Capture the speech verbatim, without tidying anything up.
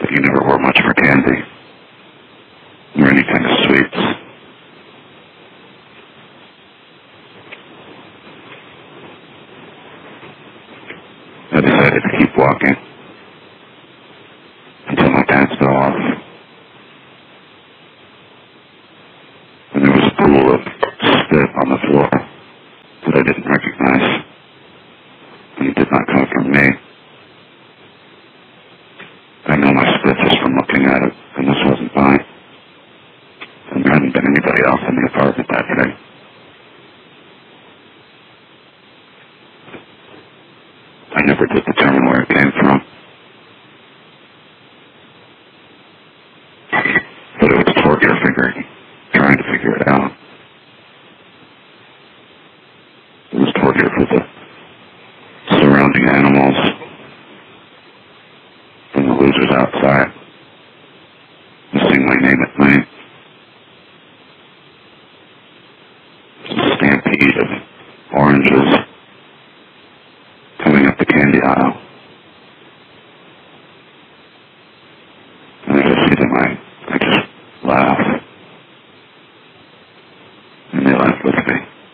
you never were much for candy or any kind of sweets. I decided to keep walking until my pants fell off. And there was a pool of spit on the floor that I didn't recognize. And it did not come from me. I know my spit just from looking at it, and this wasn't mine. And there hadn't been anybody else in the apartment that day. I never did determine where it came from. But it was torture figuring, trying to figure it out. It was torture for the surrounding animals and the losers outside, to sing my name at night.